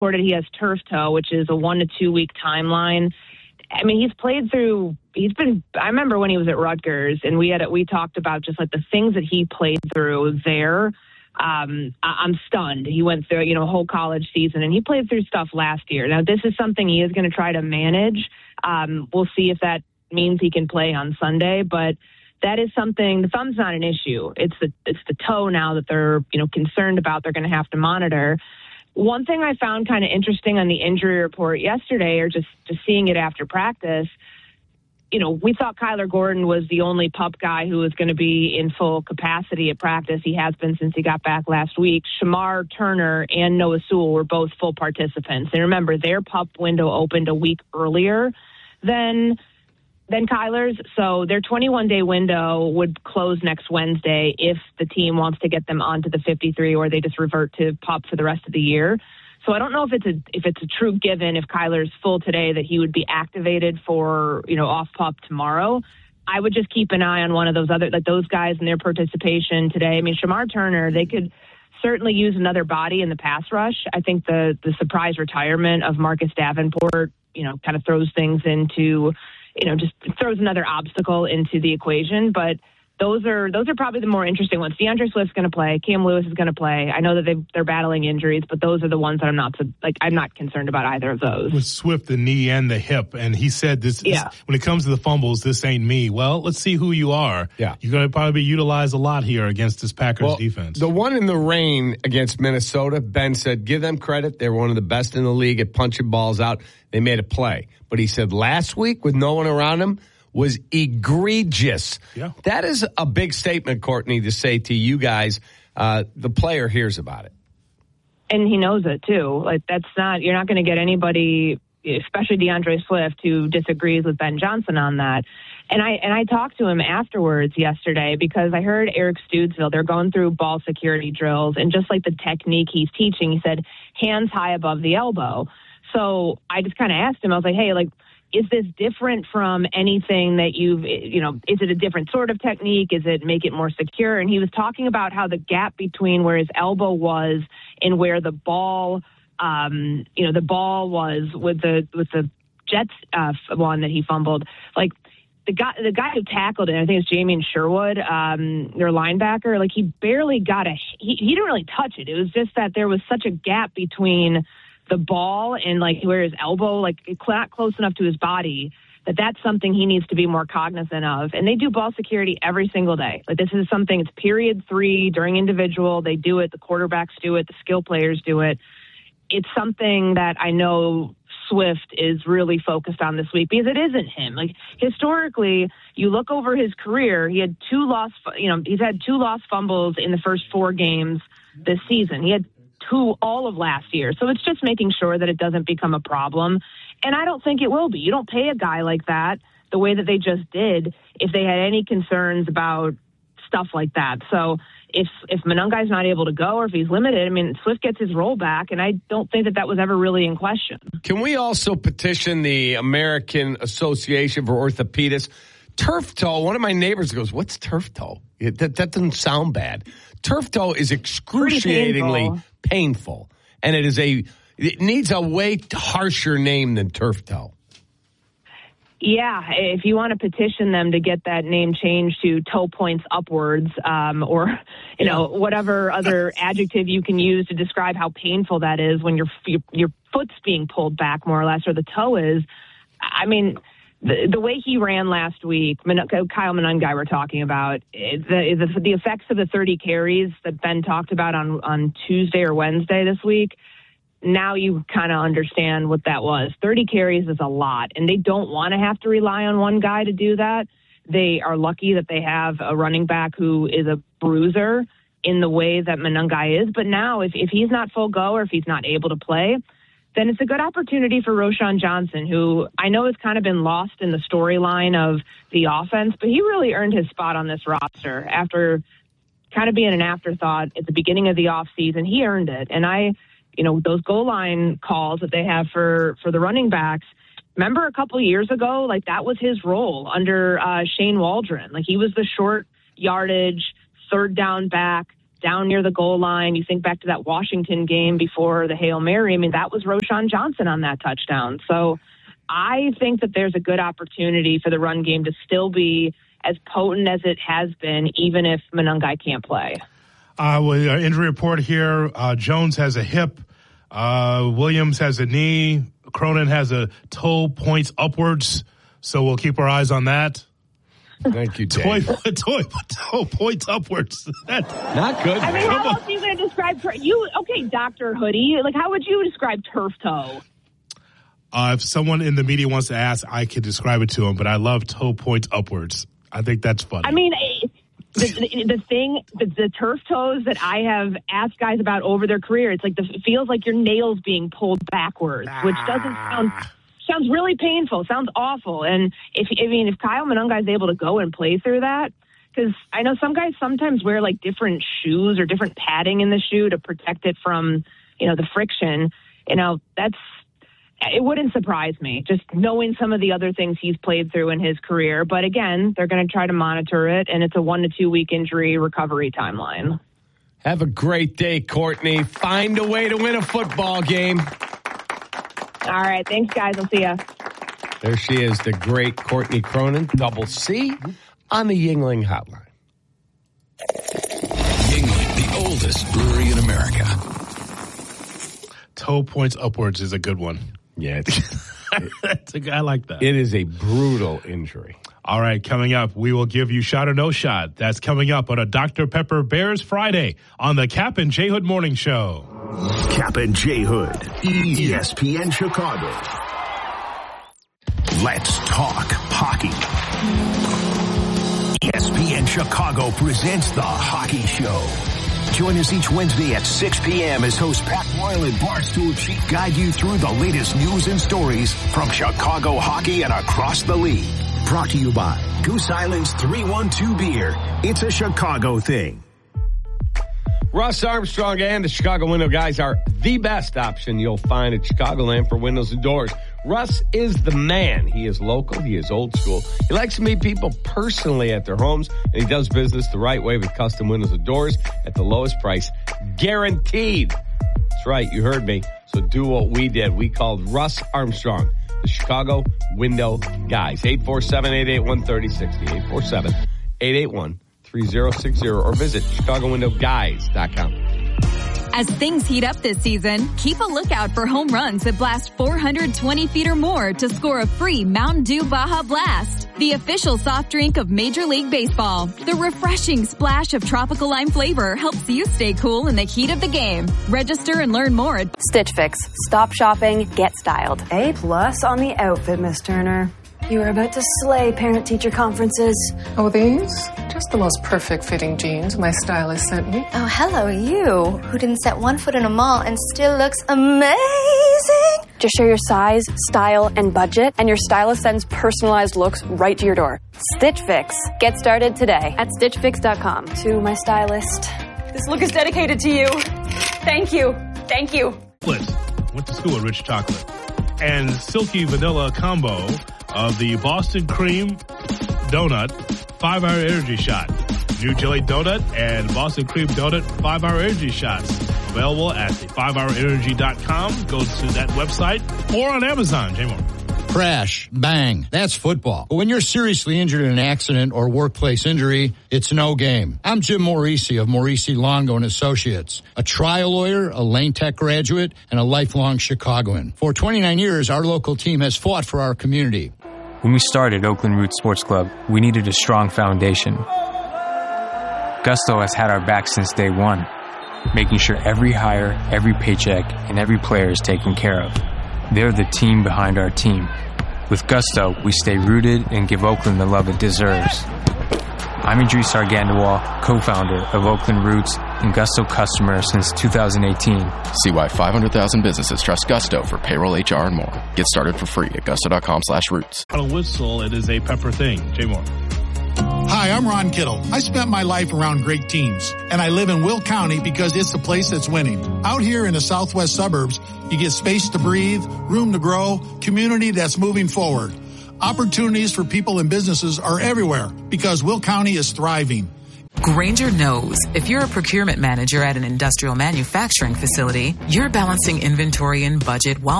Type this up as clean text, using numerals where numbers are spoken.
reported he has turf toe, which is a 1 to 2 week timeline. I mean, I remember when he was at Rutgers and we talked about just like the things that he played through there. I'm stunned. He went through, a whole college season and he played through stuff last year. Now, this is something he is going to try to manage. We'll see if that means he can play on Sunday, but that is something. The thumb's not an issue. It's the toe now that they're, concerned about. They're going to have to monitor. One thing I found kind of interesting on the injury report yesterday, or just seeing it after practice, we thought Kyler Gordon was the only pup guy who was going to be in full capacity at practice. He has been since he got back last week. Shamar Turner and Noah Sewell were both full participants. And remember, their pup window opened a week earlier than Kyler's. So their 21-day window would close next Wednesday if the team wants to get them onto the 53 or they just revert to pup for the rest of the year. So I don't know if it's a true given if Kyler's full today that he would be activated for, off pup tomorrow. I would just keep an eye on one of those those guys and their participation today. I mean, Shamar Turner, they could certainly use another body in the pass rush. I think the surprise retirement of Marcus Davenport, kind of throws things into, just throws another obstacle into the equation. But those are probably the more interesting ones. DeAndre Swift's going to play. Cam Lewis is going to play. I know that they're battling injuries, but those are the ones that I'm not concerned about either of those. With Swift, the knee and the hip, and he said this when it comes to the fumbles, this ain't me. Well, let's see who you are. Yeah. You're going to probably be utilized a lot here against this Packers defense. The one in the rain against Minnesota, Ben said, give them credit. They're one of the best in the league at punching balls out. They made a play. But he said last week with no one around him, was egregious. Yeah. That is a big statement, Courtney, to say to you guys. The player hears about it. And he knows it, too. Like, you're not going to get anybody, especially DeAndre Swift, who disagrees with Ben Johnson on that. And I talked to him afterwards yesterday because I heard Eric Studesville, they're going through ball security drills, and just like the technique he's teaching, he said, hands high above the elbow. So I just kind of asked him, I was like, hey, is this different from anything that is it a different sort of technique? Is it make it more secure? And he was talking about how the gap between where his elbow was and where the ball, the ball was with the Jets one that he fumbled, like the guy who tackled it, I think it's Jamian Sherwood, their linebacker, like he barely got he didn't really touch it. It was just that there was such a gap between the ball and like where his elbow, like not close enough to his body, that's something he needs to be more cognizant of. And they do ball security every single day. Like this is something, it's period 3 during individual. They do it. The quarterbacks do it. The skill players do it. It's something that I know Swift is really focused on this week because it isn't him. Like historically, you look over his career, he had he's had 2 lost fumbles in the first 4 games this season. He had 2 all of last year. So it's just making sure that it doesn't become a problem. And I don't think it will be. You don't pay a guy like that the way that they just did if they had any concerns about stuff like that. So if Monangai's not able to go or if he's limited, I mean, Swift gets his role back, and I don't think that was ever really in question. Can we also petition the American Association for Orthopedists? Turf toe, one of my neighbors goes, what's turf toe? That doesn't sound bad. Turf toe is excruciatingly painful, and it needs a way harsher name than turf toe. Yeah, if you want to petition them to get that name changed to toe points upwards, or whatever other adjective you can use to describe how painful that is when your foot's being pulled back more or less, or the toe is. I mean, the way he ran last week, Kyle Monangai we're talking about, the effects of the 30 carries that Ben talked about on Tuesday or Wednesday this week. Now you kind of understand what that was. 30 carries is a lot, and they don't want to have to rely on one guy to do that. They are lucky that they have a running back who is a bruiser in the way that Monangai is. But now if he's not full go or if he's not able to play, then it's a good opportunity for Roschon Johnson, who I know has kind of been lost in the storyline of the offense, but he really earned his spot on this roster after kind of being an afterthought at the beginning of the offseason. He earned it. And those goal line calls that they have for the running backs, remember a couple years ago, like that was his role under Shane Waldron. Like he was the short yardage, third down back, down near the goal line. You think back to that Washington game before the Hail Mary. I mean, that was Roschon Johnson on that touchdown. So I think that there's a good opportunity for the run game to still be as potent as it has been, even if Monangai can't play. With our injury report here, Jones has a hip, Williams has a knee, Cronin has a toe, points upwards. So we'll keep our eyes on that. Thank you, Dave. Toe points upwards. Not good. I mean, how else are you going to describe you? Okay, Dr. Hoodie. Like, how would you describe turf toe? If someone in the media wants to ask, I could describe it to them, but I love toe points upwards. I think that's funny. I mean, the turf toes that I have asked guys about over their career, it's like it feels like your nails being pulled backwards, which sounds really painful. Sounds awful. And if Kyle Monangai is able to go and play through that, because I know some guys sometimes wear like different shoes or different padding in the shoe to protect it from, the friction. It wouldn't surprise me, just knowing some of the other things he's played through in his career. But again, they're going to try to monitor it, and it's a 1 to 2 week injury recovery timeline. Have a great day, Courtney. Find a way to win a football game. All right. Thanks, guys. I'll see ya. There she is, the great Courtney Cronin, Double C, on the Yuengling Hotline. Yuengling, the oldest brewery in America. Toe points upwards is a good one. Yeah. I like that. It is a brutal injury. All right, coming up, we will give you Shot or No Shot. That's coming up on a Dr. Pepper Bears Friday on the Cap and J. Hood Morning Show. Cap and J. Hood, ESPN Chicago. Let's talk hockey. ESPN Chicago presents The Hockey Show. Join us each Wednesday at 6 p.m. as host Pat Royal and Barstool Chief guide you through the latest news and stories from Chicago hockey and across the league. Brought to you by Goose Island's 312 Beer. It's a Chicago thing. Russ Armstrong and the Chicago Window Guys are the best option you'll find at Chicagoland for windows and doors. Russ is the man. He is local. He is old school. He likes to meet people personally at their homes, and he does business the right way with custom windows and doors at the lowest price, guaranteed. That's right. You heard me. So do what we did. We called Russ Armstrong, the Chicago Window Guys. 847-881-3060. 847-881-3060 or visit ChicagoWindowGuys.com. As things heat up this season, keep a lookout for home runs that blast 420 feet or more to score a free Mountain Dew Baja Blast, the official soft drink of Major League Baseball. The refreshing splash of tropical lime flavor helps you stay cool in the heat of the game. Register and learn more at Stitch Fix. Stop shopping, get styled. A+ on the outfit, Miss Turner. You were about to slay parent-teacher conferences. Oh, these? Just the most perfect fitting jeans my stylist sent me. Oh, hello, you, who didn't set one foot in a mall and still looks amazing. Just share your size, style, and budget, and your stylist sends personalized looks right to your door. Stitch Fix. Get started today at StitchFix.com. To my stylist, this look is dedicated to you. Thank you. Thank you. Went to school with Rich Chocolate. And Silky Vanilla combo of the Boston Cream Donut 5-Hour Energy Shot. New Jelly Donut and Boston Cream Donut 5-Hour Energy Shots. Available at the 5hourenergy.com. Go to that website or on Amazon. J-Mo. Crash, bang, that's football. But when you're seriously injured in an accident or workplace injury, it's no game. I'm Jim Morisi of Morisi Longo and Associates, a trial lawyer, a Lane Tech graduate, and a lifelong Chicagoan. For 29 years, our local team has fought for our community. When we started Oakland Roots Sports Club, we needed a strong foundation. Gusto has had our back since day one, making sure every hire, every paycheck, and every player is taken care of. They're the team behind our team. With Gusto, we stay rooted and give Oakland the love it deserves. I'm Idris Argandawal, co-founder of Oakland Roots and Gusto customer since 2018. See why 500,000 businesses trust Gusto for payroll, HR, and more. Get started for free at gusto.com/roots. On a whistle, it is a Pepper thing. Jay Moore. Hi, I'm Ron Kittle. I spent my life around great teams, and I live in Will County because it's the place that's winning. Out here in the southwest suburbs, you get space to breathe, room to grow, community that's moving forward. Opportunities for people and businesses are everywhere because Will County is thriving. Grainger knows if you're a procurement manager at an industrial manufacturing facility, you're balancing inventory and budget while